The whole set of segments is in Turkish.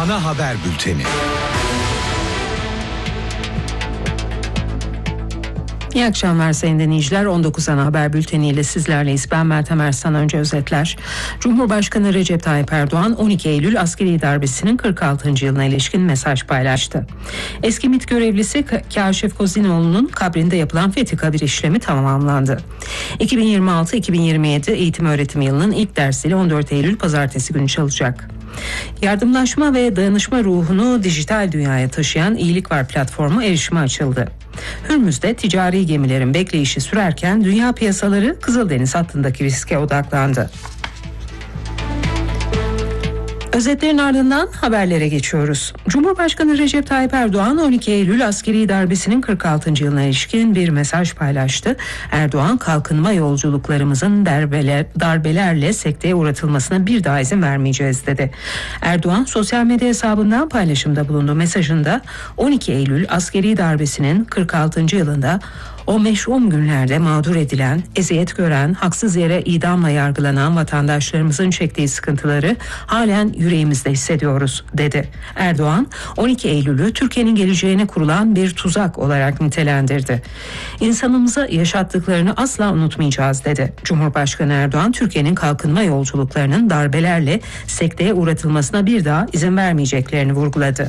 Ana haber bülteni. İyi akşamlar sayın dinleyiciler. 19 ana haber bülteniyle sizlerleyiz. Ben Meltem Arslan. Önce özetler. Cumhurbaşkanı Recep Tayyip Erdoğan 12 Eylül askeri darbesinin 46. yılına ilişkin mesaj paylaştı. Eski MİT görevlisi Kaşif Kozinoğlu'nun kabrinde yapılan fethi kabir işlemi tamamlandı. 2026-2027 eğitim öğretim yılının ilk dersiyle 14 Eylül pazartesi günü çalacak. Yardımlaşma ve dayanışma ruhunu dijital dünyaya taşıyan İyilik Var platformu erişime açıldı. Hürmüz'de ticari gemilerin bekleyişi sürerken dünya piyasaları Kızıldeniz hattındaki riske odaklandı. Özetlerin ardından haberlere geçiyoruz. Cumhurbaşkanı Recep Tayyip Erdoğan 12 Eylül askeri darbesinin 46. yılına ilişkin bir mesaj paylaştı. Erdoğan, kalkınma yolculuklarımızın darbelerle sekteye uğratılmasına bir daha izin vermeyeceğiz dedi. Erdoğan sosyal medya hesabından paylaşımda bulunduğu mesajında 12 Eylül askeri darbesinin 46. yılında o meşhum günlerde mağdur edilen, eziyet gören, haksız yere idamla yargılanan vatandaşlarımızın çektiği sıkıntıları halen yüreğimizde hissediyoruz dedi. Erdoğan, 12 Eylül'ü Türkiye'nin geleceğine kurulan bir tuzak olarak nitelendirdi. İnsanımıza yaşattıklarını asla unutmayacağız dedi. Cumhurbaşkanı Erdoğan, Türkiye'nin kalkınma yolculuklarının darbelerle sekteye uğratılmasına bir daha izin vermeyeceklerini vurguladı.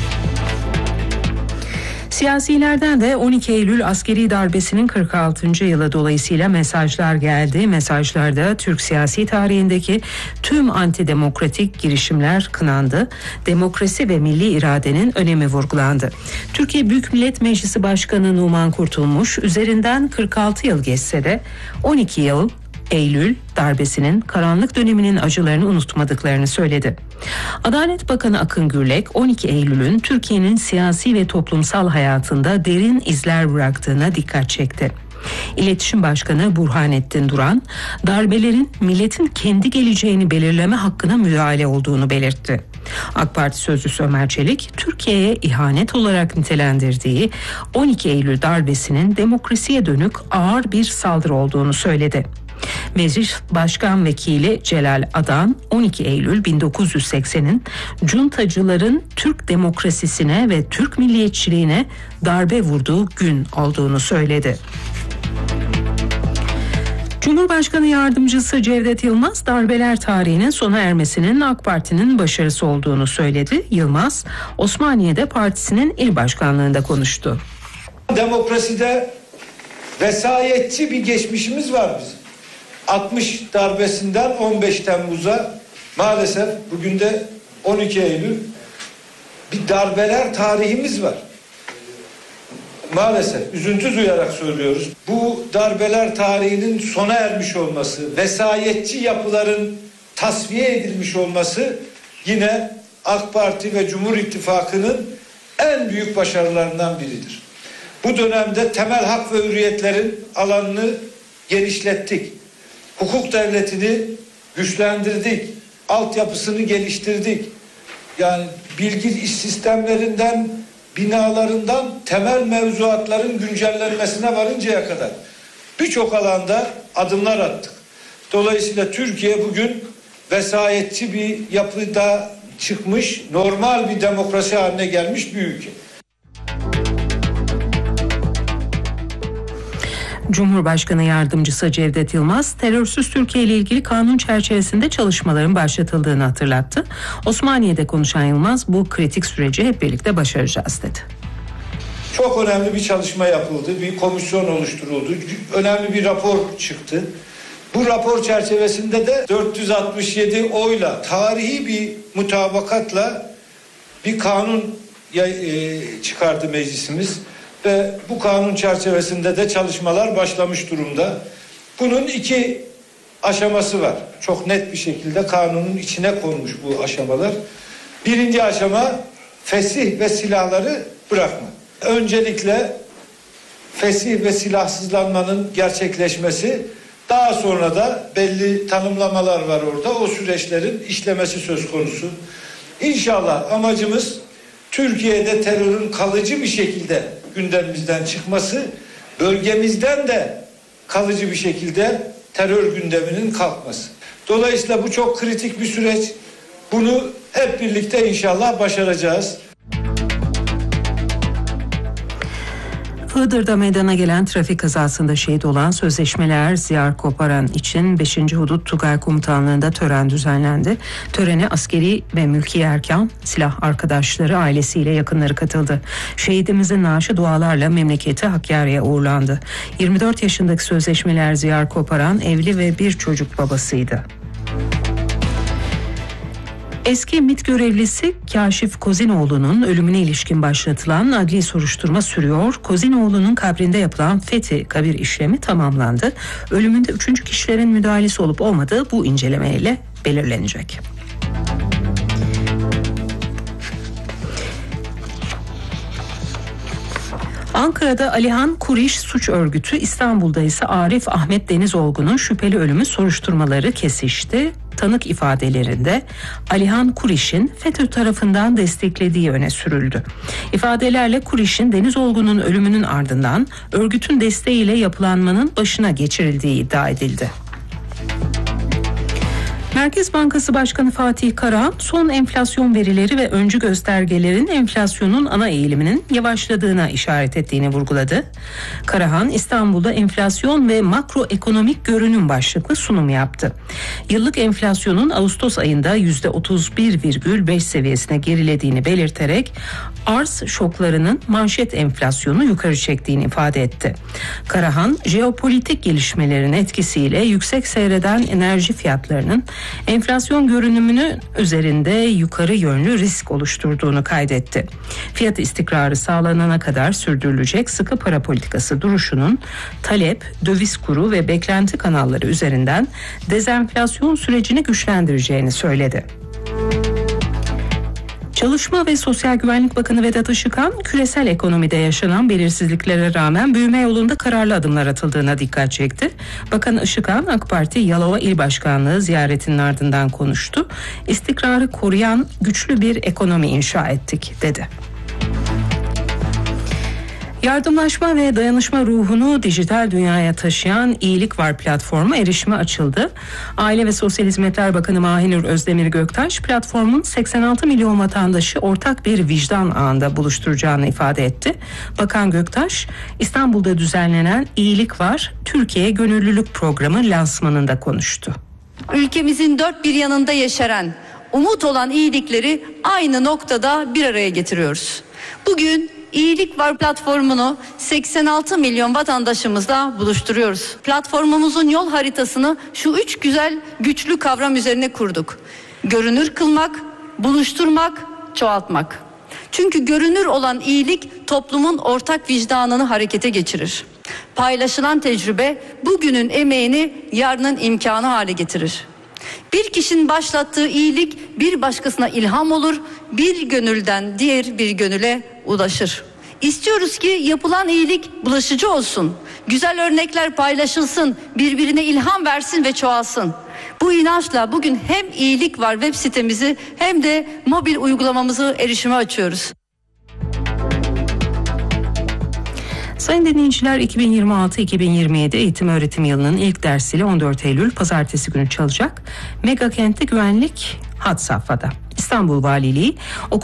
Siyasilerden de 12 Eylül askeri darbesinin 46. yılı dolayısıyla mesajlar geldi. Mesajlarda Türk siyasi tarihindeki tüm antidemokratik girişimler kınandı. Demokrasi ve milli iradenin önemi vurgulandı. Türkiye Büyük Millet Meclisi Başkanı Numan Kurtulmuş, üzerinden 46 yıl geçse de 12 yıl Eylül darbesinin karanlık döneminin acılarını unutmadıklarını söyledi. Adalet Bakanı Akın Gürlek, 12 Eylül'ün Türkiye'nin siyasi ve toplumsal hayatında derin izler bıraktığına dikkat çekti. İletişim Başkanı Burhanettin Duran, darbelerin milletin kendi geleceğini belirleme hakkına müdahale olduğunu belirtti. AK Parti sözcüsü Ömer Çelik, Türkiye'ye ihanet olarak nitelendirdiği 12 Eylül darbesinin demokrasiye dönük ağır bir saldırı olduğunu söyledi. Meclis Başkan Vekili Celal Adan, 12 Eylül 1980'in cuntacıların Türk demokrasisine ve Türk milliyetçiliğine darbe vurduğu gün olduğunu söyledi. Cumhurbaşkanı Yardımcısı Cevdet Yılmaz, darbeler tarihinin sona ermesinin AK Parti'nin başarısı olduğunu söyledi. Yılmaz, Osmaniye'de partisinin il başkanlığında konuştu. Demokraside vesayetçi bir geçmişimiz var bizim. 60 darbesinden 15 Temmuz'a maalesef bugün de 12 Eylül bir darbeler tarihimiz var. Maalesef üzüntü duyarak söylüyoruz. Bu darbeler tarihinin sona ermiş olması, vesayetçi yapıların tasfiye edilmiş olması yine AK Parti ve Cumhur İttifakı'nın en büyük başarılarından biridir. Bu dönemde temel hak ve hürriyetlerin alanını genişlettik. Hukuk devletini güçlendirdik. Altyapısını geliştirdik. Yani bilgi iş sistemlerinden, binalarından temel mevzuatların güncellenmesine varıncaya kadar birçok alanda adımlar attık. Dolayısıyla Türkiye bugün vesayetçi bir yapıda çıkmış, normal bir demokrasi haline gelmiş bir ülke. Cumhurbaşkanı Yardımcısı Cevdet Yılmaz, terörsüz Türkiye ile ilgili kanun çerçevesinde çalışmaların başlatıldığını hatırlattı. Osmaniye'de konuşan Yılmaz, bu kritik süreci hep birlikte başaracağız dedi. Çok önemli bir çalışma yapıldı, bir komisyon oluşturuldu, önemli bir rapor çıktı. Bu rapor çerçevesinde de 467 oyla, tarihi bir mutabakatla bir kanun çıkardı meclisimiz. Ve bu kanun çerçevesinde de çalışmalar başlamış durumda. Bunun 2 aşaması var. Çok net bir şekilde kanunun içine konmuş bu aşamalar. Birinci aşama fesih ve silahları bırakma. Öncelikle fesih ve silahsızlanmanın gerçekleşmesi, daha sonra da belli tanımlamalar var orada. O süreçlerin işlemesi söz konusu. İnşallah amacımız Türkiye'de terörün kalıcı bir şekilde gündemimizden çıkması, bölgemizden de kalıcı bir şekilde terör gündeminin kalkması. Dolayısıyla bu çok kritik bir süreç. Bunu Hep birlikte inşallah başaracağız. Iğdır'da meydana gelen trafik kazasında şehit olan Sözleşmeler Ziyar Koparan için 5. Hudut Tugay Komutanlığı'nda tören düzenlendi. Törene askeri ve mülki erkan, silah arkadaşları, ailesiyle yakınları katıldı. Şehidimizin naaşı dualarla memleketi Hakkari'ye uğurlandı. 24 yaşındaki Sözleşmeler Ziyar Koparan evli ve bir çocuk babasıydı. Eski MİT görevlisi Kaşif Kozinoğlu'nun ölümüne ilişkin başlatılan adli soruşturma sürüyor. Kozinoğlu'nun kabrinde yapılan fethi kabir işlemi tamamlandı. Ölümünde 3. kişilerin müdahalesi olup olmadığı bu incelemeyle belirlenecek. Ankara'da Alihan Kuriş suç örgütü, İstanbul'da ise Arif Ahmet Denizolgun'un şüpheli ölümü soruşturmaları kesişti. Tanık ifadelerinde Alihan Kuriş'in FETÖ tarafından desteklediği öne sürüldü. İfadelerle Kuriş'in Denizolgun'un ölümünün ardından örgütün desteğiyle yapılanmanın başına geçirildiği iddia edildi. Merkez Bankası Başkanı Fatih Karahan, son enflasyon verileri ve öncü göstergelerin enflasyonun ana eğiliminin yavaşladığına işaret ettiğini vurguladı. Karahan, İstanbul'da enflasyon ve makroekonomik görünüm başlıklı sunum yaptı. Yıllık enflasyonun Ağustos ayında %31,5 seviyesine gerilediğini belirterek arz şoklarının manşet enflasyonu yukarı çektiğini ifade etti. Karahan, jeopolitik gelişmelerin etkisiyle yüksek seyreden enerji fiyatlarının enflasyon görünümünü üzerinde yukarı yönlü risk oluşturduğunu kaydetti. Fiyat istikrarı sağlanana kadar sürdürülecek sıkı para politikası duruşunun talep, döviz kuru ve beklenti kanalları üzerinden dezenflasyon sürecini güçlendireceğini söyledi. Çalışma ve Sosyal Güvenlik Bakanı Vedat Işıkhan, küresel ekonomide yaşanan belirsizliklere rağmen büyüme yolunda kararlı adımlar atıldığına dikkat çekti. Bakan Işıkhan, AK Parti Yalova İl Başkanlığı ziyaretinin ardından konuştu. İstikrarı koruyan güçlü bir ekonomi inşa ettik, dedi. Yardımlaşma ve dayanışma ruhunu dijital dünyaya taşıyan İyilik Var platformu erişime açıldı. Aile ve Sosyal Hizmetler Bakanı Mahinur Özdemir Göktaş, platformun 86 milyon vatandaşı ortak bir vicdan ağında buluşturacağını ifade etti. Bakan Göktaş, İstanbul'da düzenlenen İyilik Var Türkiye Gönüllülük Programı lansmanında konuştu. Ülkemizin dört bir yanında yeşeren, umut olan iyilikleri aynı noktada bir araya getiriyoruz. Bugün İyilik Var platformunu 86 milyon vatandaşımızla buluşturuyoruz. Platformumuzun yol haritasını şu 3 güzel, güçlü kavram üzerine kurduk. Görünür kılmak, buluşturmak, çoğaltmak. Çünkü görünür olan iyilik toplumun ortak vicdanını harekete geçirir. Paylaşılan tecrübe bugünün emeğini yarının imkanı hale getirir. Bir kişinin başlattığı iyilik bir başkasına ilham olur, bir gönülden diğer bir gönüle ulaşır. İstiyoruz ki yapılan iyilik bulaşıcı olsun, güzel örnekler paylaşılsın, birbirine ilham versin ve çoğalsın. Bu inançla bugün hem İyilik Var web sitemizi hem de mobil uygulamamızı erişime açıyoruz. Sayın dinleyiciler, 2026-2027 eğitim öğretim yılının ilk dersiyle 14 Eylül Pazartesi günü çalacak. Mega Kent'te güvenlik had safhada. İstanbul Valiliği okul